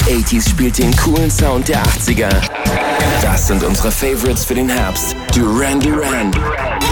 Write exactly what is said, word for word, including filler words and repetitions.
achtziger spielt den coolen Sound der achtziger. Das sind unsere Favorites für den Herbst. Duran Duran.